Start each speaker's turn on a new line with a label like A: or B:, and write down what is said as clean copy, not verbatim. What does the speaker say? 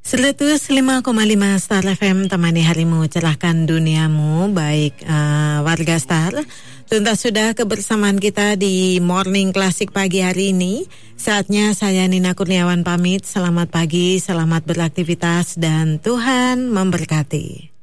A: 105,5 Star FM, temani harimu, cerahkan duniamu. Baik, warga Star, tuntas sudah kebersamaan kita di Morning Classic pagi hari ini. Saatnya saya Nina Kurniawan pamit. Selamat pagi, selamat beraktivitas, dan Tuhan memberkati.